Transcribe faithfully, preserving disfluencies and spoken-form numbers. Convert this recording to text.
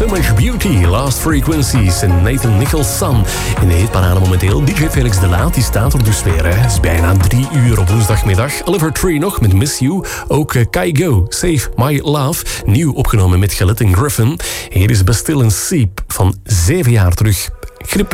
So Much Beauty, Lost Frequencies en Nathan Nicholson. In de hitparade momenteel D J Felix de Laat, die staat er dus weer. Hè. Het is bijna drie uur op woensdagmiddag. Oliver Tree nog met Miss You. Ook uh, Kygo, Save My Love. Nieuw opgenomen met Gillette en Griffin. Hier is Bastille en Seep van zeven jaar terug. Grip.